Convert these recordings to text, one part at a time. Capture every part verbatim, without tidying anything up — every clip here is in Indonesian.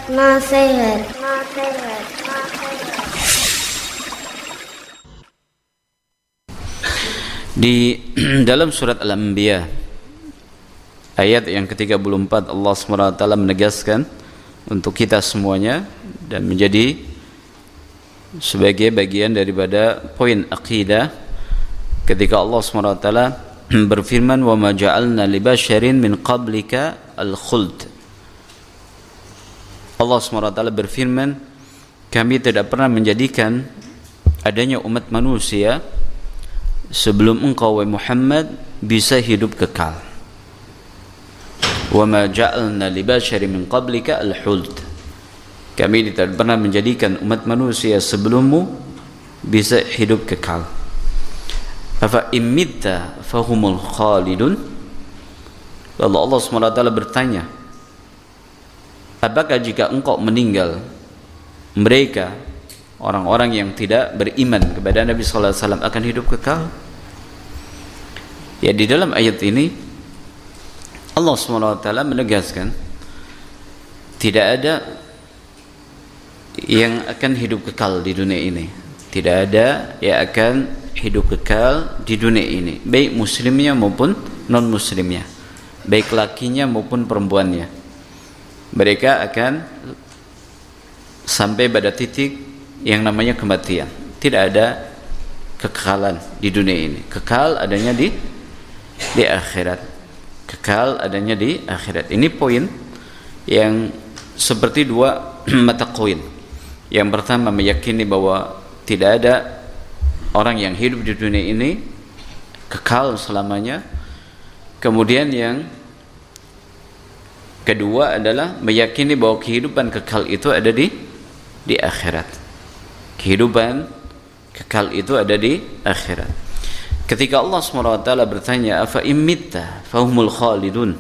Nasihat. Nasihat. Di dalam surat Al-Anbiya ayat yang ke tiga puluh empat, Allah subhanahu wa taala menegaskan untuk kita semuanya dan menjadi sebagai bagian daripada poin akidah ketika Allah subhanahu wa taala berfirman, wa ma ja'alna li basyarin min qablika al-khuld. Allah subhanahu wa taala berfirman, kami tidak pernah menjadikan adanya umat manusia sebelum engkau wahai Muhammad bisa hidup kekal. Wa ma ja'alna li basyarin min qablika al-khuld. Kami tidak pernah menjadikan umat manusia sebelummu bisa hidup kekal. Afa imitta fahumul khalidun. Lalu Allah subhanahu wa taala bertanya, apakah jika engkau meninggal, mereka orang-orang yang tidak beriman kepada Nabi sallallahu alaihi wasallam akan hidup kekal? Ya, di dalam ayat ini Allah subhanahu wa taala menegaskan tidak ada yang akan hidup kekal di dunia ini. Tidak ada yang akan hidup kekal di dunia ini, baik muslimnya maupun non muslimnya, baik lakinya maupun perempuannya. Mereka akan sampai pada titik yang namanya kematian. Tidak ada kekekalan di dunia ini. Kekal adanya di di akhirat. Kekal adanya di akhirat. Ini poin yang seperti dua mata koin. Yang pertama, meyakini bahwa tidak ada orang yang hidup di dunia ini kekal selamanya. Kemudian yang kedua adalah meyakini bahwa kehidupan kekal itu ada di di akhirat. Kehidupan kekal itu ada di akhirat. Ketika Allah subhanahu wa taala bertanya, afa imitta fahumul khalidun,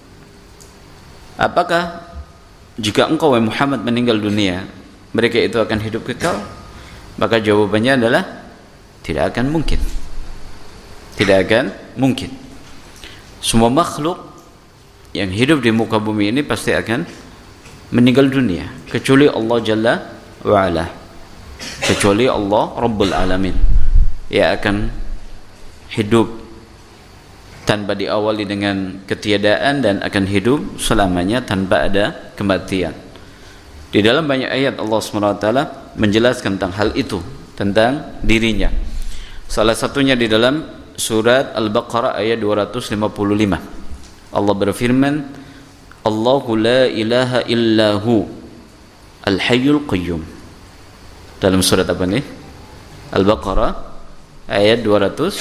apakah jika engkau wahai Muhammad meninggal dunia, mereka itu akan hidup kekal? Maka jawabannya adalah tidak akan mungkin. Tidak akan mungkin. Semua makhluk yang hidup di muka bumi ini pasti akan meninggal dunia, kecuali Allah Jalla wa Ala, kecuali Allah Rabbul Alamin, yang akan hidup tanpa diawali dengan ketiadaan dan akan hidup selamanya tanpa ada kematian. Di dalam banyak ayat Allah subhanahu wa taala menjelaskan tentang hal itu, tentang dirinya. Salah satunya di dalam surat Al-Baqarah ayat dua ratus lima puluh lima. Allah berfirman, Allahu la ilaha illahu al-hayyul qayyum. Dalam surat apa nih? Al-Baqarah ayat dua ratus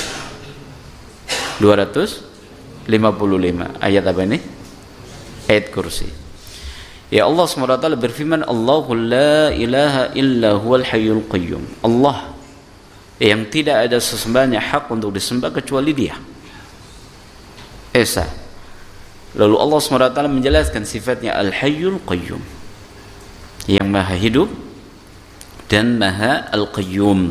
lima puluh lima. Ayat apa ini? Ayat kursi. Ya, Allah subhanahu wa taala berfirman, Allahu la ilaha illa huwal hayyul qayyum. Allah yang tidak ada sesembahan yang hak untuk disembah kecuali Dia, Esa. Lalu Allah subhanahu wa taala menjelaskan sifatnya al-hayyul qayyum, yang maha hidup dan maha al-qayyum,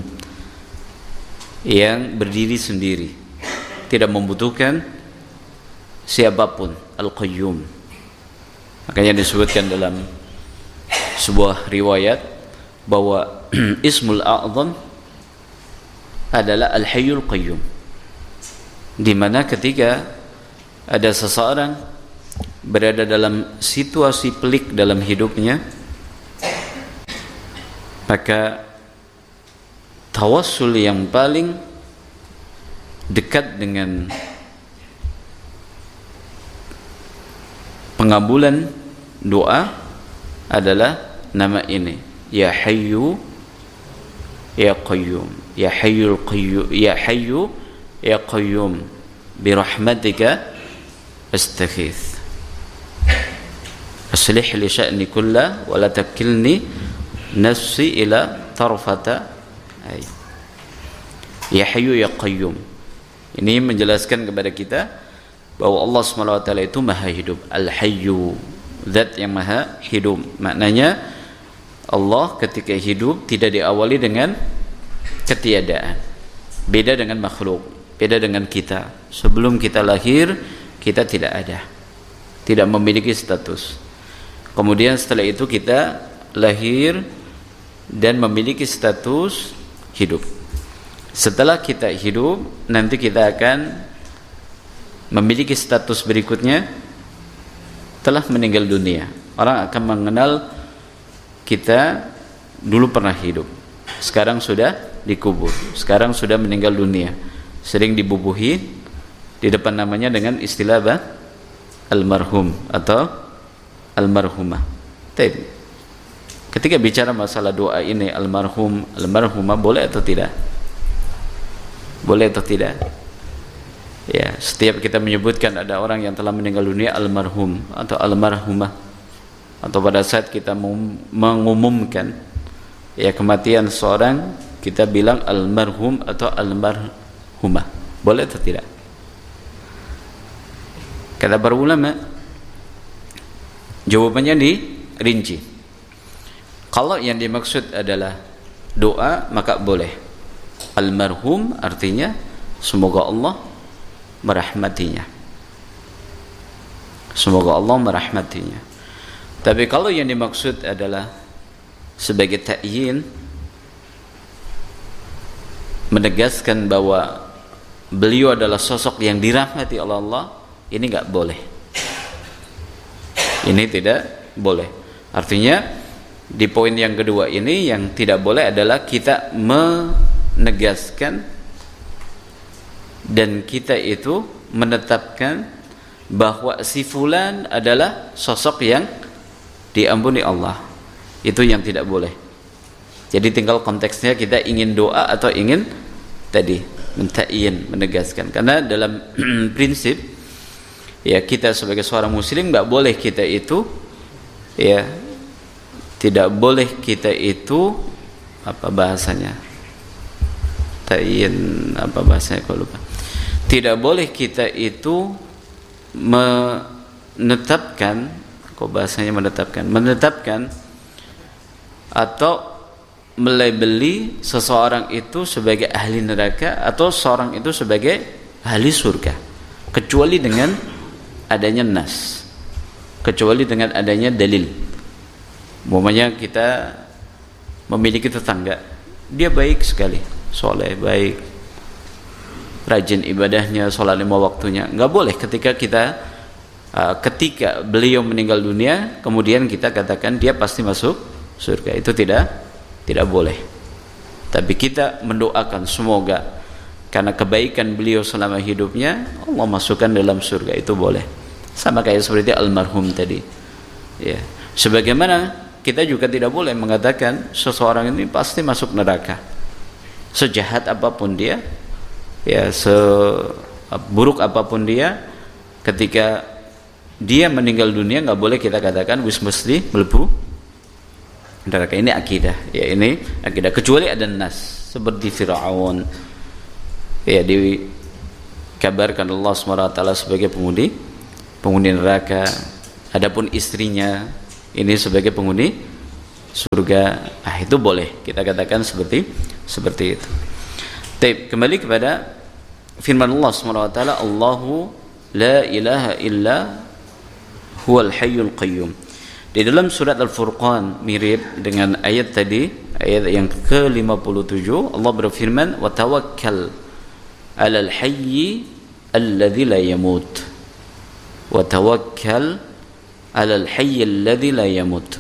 yang berdiri sendiri, tidak membutuhkan siapapun, al-qayyum. Makanya disebutkan dalam sebuah riwayat bahwa Ismul A'zam adalah Al-Hayyul Qayyum, di mana ketika ada seseorang berada dalam situasi pelik dalam hidupnya, maka tawassul yang paling dekat dengan pengabulan doa adalah nama ini, Ya Hayyu Ya Qayyum, Ya Hayyul Qayyum, Ya Hayyu Ya Qayyum, birahmatika astaghits, aslih li sya'ni kullah wa la takilni nafsi ila tarfata ay. Ya Hayyu Ya Qayyum. Ini menjelaskan kepada kita bahwa Allah subhanahu wa taala itu maha hidup, Al-Hayyu, zat yang maha hidup. Maknanya Allah ketika hidup tidak diawali dengan ketiadaan. Beda dengan makhluk, beda dengan kita. Sebelum kita lahir, kita tidak ada, tidak memiliki status. Kemudian setelah itu kita lahir dan memiliki status hidup. Setelah kita hidup, nanti kita akan memiliki status berikutnya, telah meninggal dunia. Orang akan mengenal kita dulu pernah hidup, sekarang sudah dikubur, sekarang sudah meninggal dunia. Sering dibubuhi di depan namanya dengan istilah apa? Almarhum atau almarhumah. Tapi ketika bicara masalah doa ini, almarhum, almarhumah, boleh atau tidak? Boleh atau tidak? Ya, setiap kita menyebutkan ada orang yang telah meninggal dunia, almarhum atau almarhumah, atau pada saat kita mengumumkan ya kematian seorang, kita bilang almarhum atau almarhumah, boleh atau tidak? Kata para ulama, jawabannya dirinci. Kalau yang dimaksud adalah doa, maka boleh. Almarhum artinya semoga Allah merahmatinya, semoga Allah merahmatinya. Tapi kalau yang dimaksud adalah sebagai ta'yin, menegaskan bahwa beliau adalah sosok yang dirahmati oleh Allah, ini enggak boleh. Ini tidak boleh. Artinya di poin yang kedua ini yang tidak boleh adalah kita menegaskan dan kita itu menetapkan bahwa si fulan adalah sosok yang diampuni Allah. Itu yang tidak boleh. Jadi tinggal konteksnya kita ingin doa atau ingin tadi menta'yin, menegaskan. Karena dalam prinsip ya kita sebagai seorang muslim enggak boleh kita itu ya tidak boleh kita itu apa bahasanya? Ta'yin apa bahasanya kalau lupa. Tidak boleh kita itu menetapkan, kok bahasanya menetapkan, menetapkan atau melabeli seseorang itu sebagai ahli neraka atau seorang itu sebagai ahli surga, kecuali dengan adanya nas, kecuali dengan adanya dalil. Umpamanya kita memiliki tetangga, dia baik sekali, soleh, baik, rajin ibadahnya, sholat lima waktunya. Enggak boleh ketika kita uh, ketika beliau meninggal dunia kemudian kita katakan dia pasti masuk surga. Itu tidak tidak boleh. Tapi kita mendoakan semoga karena kebaikan beliau selama hidupnya Allah masukkan dalam surga, itu boleh. Sama kayak seperti almarhum tadi. Ya. Sebagaimana kita juga tidak boleh mengatakan seseorang ini pasti masuk neraka. Sejahat apapun dia, ya seburuk apapun dia, ketika dia meninggal dunia nggak boleh kita katakan wis mesti mlebu neraka. Ini akidah, ya ini akidah, kecuali ada nas seperti Fir'aun ya dikabarkan Allah subhanahu wa taala sebagai penghuni penghuni neraka, adapun istrinya ini sebagai penghuni surga. Ah, itu boleh kita katakan seperti seperti itu. Baik, kembali kepada firman Allah subhanahu wa taala, Allahu la ilaha illa huwal hayyul qayyum. Di dalam surat Al-Furqan mirip dengan ayat tadi, ayat yang ke lima puluh tujuh, Allah berfirman, wa tawakkal 'alal hayyi alladzi la yamut. Wa tawakkal 'alal hayyi alladzi la yamut.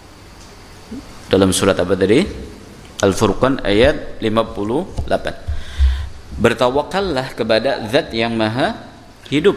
Dalam surat apa tadi? Al-Furqan ayat lima puluh delapan. Bertawakallah kepada zat yang maha hidup.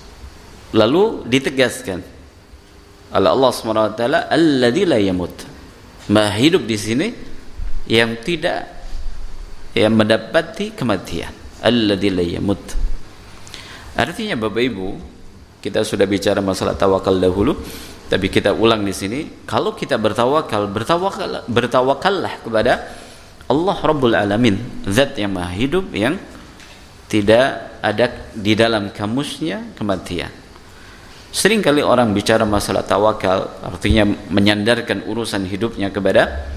Lalu ditegaskan oleh Allah subhanahu wa taala, alladzi la yamut. Maha hidup di sini yang tidak yang mendapati kematian. Alladzi la yamut. Artinya Bapak Ibu, kita sudah bicara masalah tawakal dahulu, tapi kita ulang di sini. Kalau kita bertawakal, bertawakal, bertawakallah kepada Allah Rabbul Alamin, zat yang maha hidup yang tidak ada di dalam kamusnya kematian. Seringkali orang bicara masalah tawakal, artinya menyandarkan urusan hidupnya kepada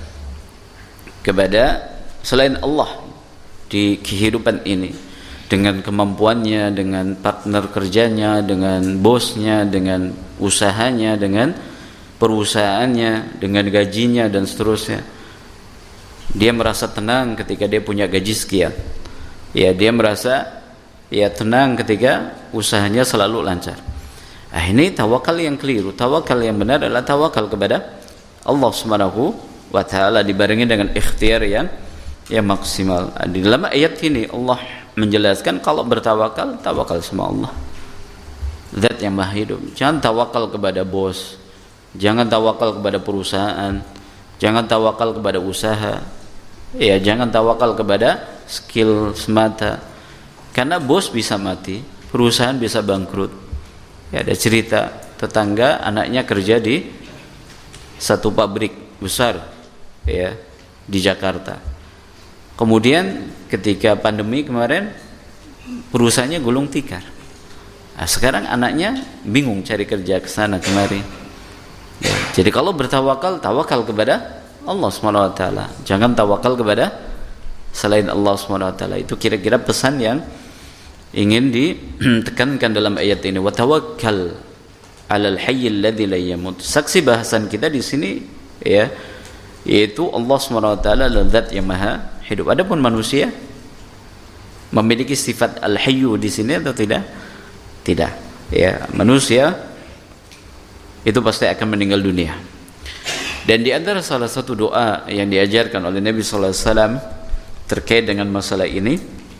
kepada selain Allah di kehidupan ini, dengan kemampuannya, dengan partner kerjanya, dengan bosnya, dengan usahanya, dengan perusahaannya, dengan gajinya dan seterusnya. Dia merasa tenang ketika dia punya gaji sekian. Ya, dia merasa ya tenang ketika usahanya selalu lancar. Ah, ini tawakal yang keliru. Tawakal yang benar adalah tawakal kepada Allah Subhanahu wa taala dibarengi dengan ikhtiar yang yang maksimal. Di dalam ayat ini Allah menjelaskan kalau bertawakal, tawakal sama Allah, Zat yang Maha Hidup. Jangan tawakal kepada bos, jangan tawakal kepada perusahaan, jangan tawakal kepada usaha. Ya, jangan tawakal kepada skill semata. Karena bos bisa mati, perusahaan bisa bangkrut. Ya, ada cerita tetangga anaknya kerja di satu pabrik besar ya di Jakarta. Kemudian ketika pandemi kemarin perusahaannya gulung tikar. Nah, sekarang anaknya bingung cari kerja ke sana kemari. Ya, jadi kalau bertawakal, tawakal kepada Allah Subhanahu wa taala. Jangan tawakal kepada selain Allah Subhanahu wa taala. Itu kira-kira pesan yang ingin ditekankan dalam ayat ini. Wa tawakkal 'alal hayyil ladzi la yamut. Saksi bahasan kita di sini ya, yaitu Allah Subhanahu wa taala adalah zat yang maha hidup. Adapun manusia memiliki sifat al-hayyu di sini atau tidak? Tidak. Ya, manusia itu pasti akan meninggal dunia. Dan di antara salah satu doa yang diajarkan oleh Nabi sallallahu alaihi wasallam terkait dengan masalah ini,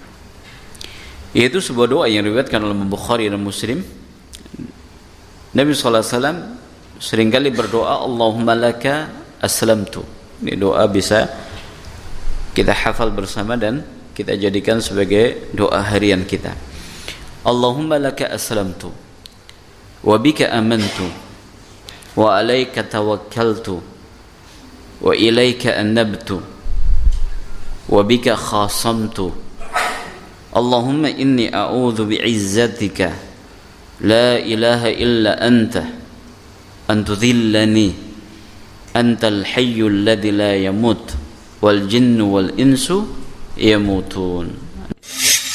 yaitu sebuah doa yang diriwayatkan oleh Bukhari dan Muslim. Nabi sallallahu alaihi wasallam seringkali berdoa, Allahumma laka aslamtu. Ini doa bisa kita hafal bersama dan kita jadikan sebagai doa harian kita. Allahumma laka aslamtu wa bika amantu wa alaika tawakkaltu wa ilaika anabtu wa bika khasamtu. Allahumma inni a'udzu bi'izzatika la ilaha illa anta an tudhillani antal hayyul ladzi la yamut wal jinnu wal insu yamutun.